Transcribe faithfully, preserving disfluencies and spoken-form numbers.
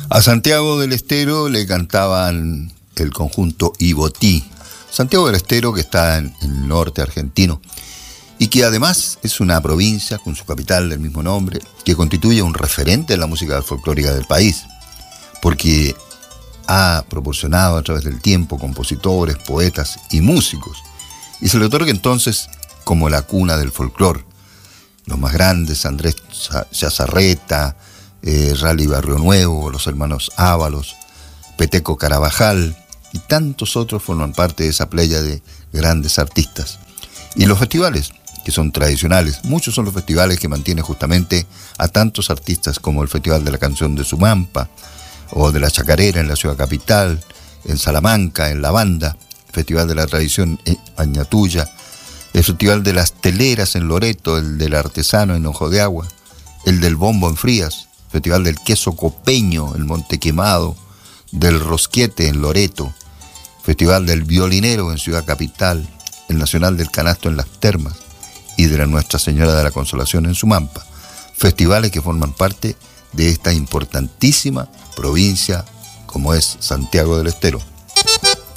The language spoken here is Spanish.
A Santiago del Estero le cantaban el conjunto Ibotí. Santiago del Estero, que está en el norte argentino y que además es una provincia con su capital del mismo nombre, que constituye un referente de la música folclórica del país, porque ha proporcionado a través del tiempo compositores, poetas y músicos, y se le otorga entonces como la cuna del folclor. Los más grandes, Andrés Chazarreta, eh, Rally Barrio Nuevo, los hermanos Ábalos, Peteco Carabajal y tantos otros forman parte de esa playa de grandes artistas. Y los festivales, que son tradicionales, muchos son los festivales que mantienen justamente a tantos artistas como el Festival de la Canción de Sumampa, o de la Chacarera en la ciudad capital, en Salamanca, en La Banda, el Festival de la Tradición en Añatuya, el Festival de las Teleras en Loreto, el del Artesano en Ojo de Agua, el del Bombo en Frías, Festival del Queso Copeño en Monte Quemado, del Rosquete en Loreto, Festival del Violinero en Ciudad Capital, el Nacional del Canasto en Las Termas y de la Nuestra Señora de la Consolación en Sumampa, festivales que forman parte de esta importantísima provincia como es Santiago del Estero.